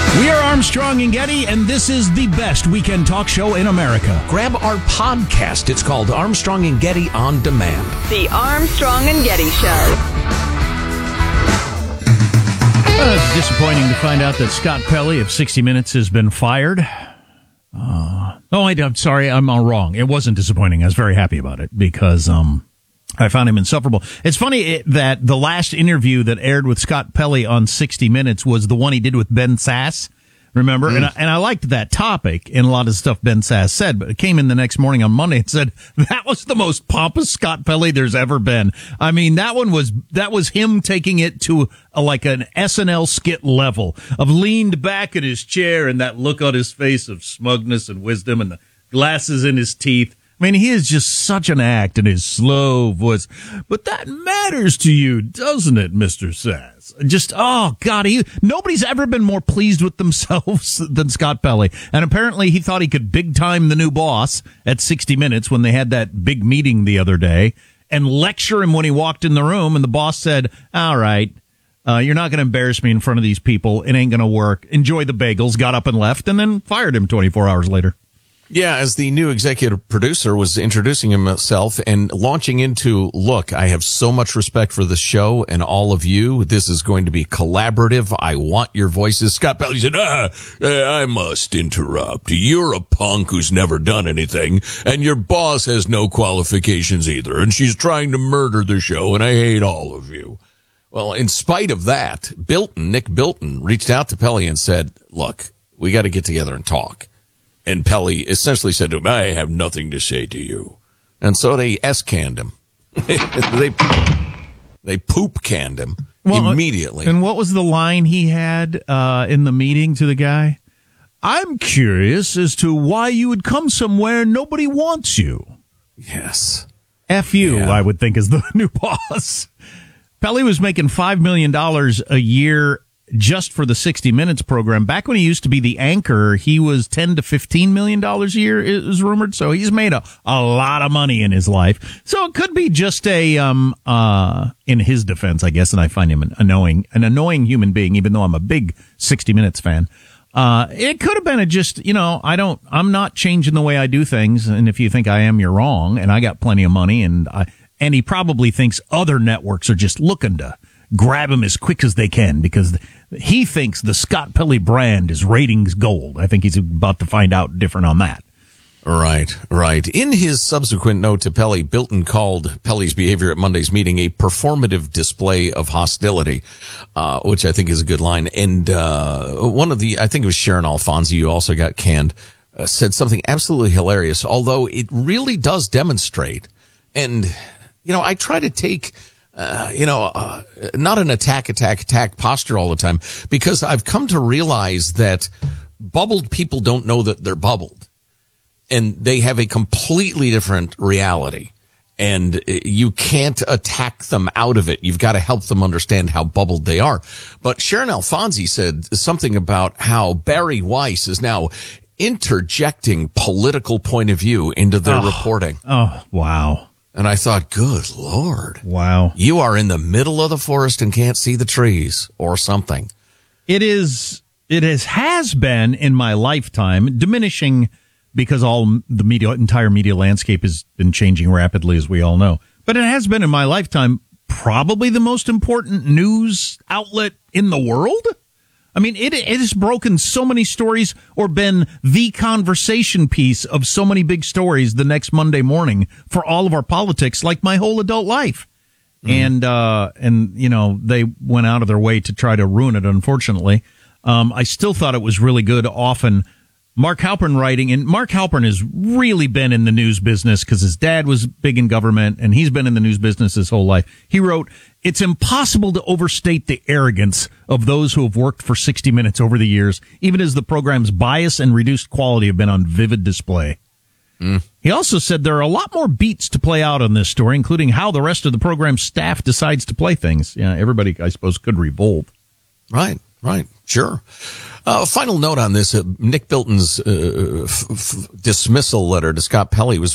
We are Armstrong and Getty, and this is the best weekend talk show in America. Grab our podcast. It's called Armstrong and Getty On Demand. The Armstrong and Getty Show. It's disappointing to find out that Scott Pelley of 60 Minutes has been fired. I'm sorry, I'm all wrong. It wasn't disappointing. I was very happy about it because I found him insufferable. It's funny that the last interview that aired with Scott Pelley on 60 Minutes was the one he did with Ben Sass. Remember? And I liked that topic and a lot of stuff Ben Sass said, but it came in the next morning on Monday and said, that was the most pompous Scott Pelley there's ever been. I mean, that was him taking it to like an SNL skit level of leaned back in his chair and that look on his face of smugness and wisdom and the glasses in his teeth. I mean, he is just such an act in his slow voice. But that matters to you, doesn't it, Mr. Sass? Just, oh, God, nobody's ever been more pleased with themselves than Scott Pelley. And apparently he thought he could big-time the new boss at 60 Minutes when they had that big meeting the other day and lecture him when he walked in the room. And the boss said, all right, you're not going to embarrass me in front of these people. It ain't going to work. Enjoy the bagels. Got up and left and then fired him 24 hours later. Yeah, as the new executive producer was introducing himself and launching into, look, I have so much respect for the show and all of you. This is going to be collaborative. I want your voices. Scott Pelley said, I must interrupt. You're a punk who's never done anything, and your boss has no qualifications either, and she's trying to murder the show, and I hate all of you. Well, in spite of that, Nick Bilton, reached out to Pelley and said, look, we got to get together and talk. And Pelley essentially said to him, I have nothing to say to you. And so they S-canned him. they poop-canned him immediately. And what was the line he had in the meeting to the guy? I'm curious as to why you would come somewhere nobody wants you. Yes. F you, yeah. I would think, is the new boss. Pelley was making $5 million a year just for the 60 Minutes program. Back when he used to be the anchor, he was $10 to $15 million a year, it was rumored. So he's made a lot of money in his life. So it could be just in his defense, I guess, and I find him an annoying human being, even though I'm a big 60 Minutes fan. It could have been I'm not changing the way I do things. And if you think I am, you're wrong. And I got plenty of money. And he probably thinks other networks are just looking to grab him as quick as they can because he thinks the Scott Pelley brand is ratings gold. I think he's about to find out different on that. Right. In his subsequent note to Pelley, Bilton called Pelley's behavior at Monday's meeting a performative display of hostility, which I think is a good line. And I think it was Sharon Alfonsi, who also got canned, said something absolutely hilarious, although it really does demonstrate. And, I try to take not an attack posture all the time, because I've come to realize that bubbled people don't know that they're bubbled, and they have a completely different reality, and you can't attack them out of it. You've got to help them understand how bubbled they are. But Sharon Alfonsi said something about how Barry Weiss is now interjecting political point of view into their reporting. Oh, wow. And I thought, good Lord. Wow. You are in the middle of the forest and can't see the trees or something. It has been in my lifetime diminishing because the entire media landscape has been changing rapidly, as we all know. But it has been in my lifetime probably the most important news outlet in the world. I mean, it has broken so many stories or been the conversation piece of so many big stories the next Monday morning for all of our politics, like my whole adult life. And they went out of their way to try to ruin it, unfortunately. I still thought it was really good. Often Mark Halpern writing, and Mark Halpern has really been in the news business because his dad was big in government and he's been in the news business his whole life. He wrote, it's impossible to overstate the arrogance of those who have worked for 60 Minutes over the years, even as the program's bias and reduced quality have been on vivid display. He also said there are a lot more beats to play out on this story, including how the rest of the program's staff decides to play things. Yeah, everybody, I suppose, could revolt. Right. Sure. Final note on this, Nick Bilton's dismissal letter to Scott Pelley was